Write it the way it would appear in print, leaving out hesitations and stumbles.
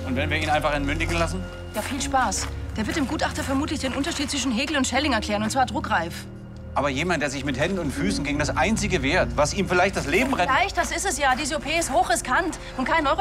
Und wenn wir ihn einfach entmündigen lassen? Ja, viel Spaß. Der wird dem Gutachter vermutlich den Unterschied zwischen Hegel und Schelling erklären, und zwar druckreif. Aber jemand, der sich mit Händen und Füßen gegen das Einzige wehrt, was ihm vielleicht das Leben rettet... Vielleicht, das ist es ja. Diese OP ist hochriskant und kein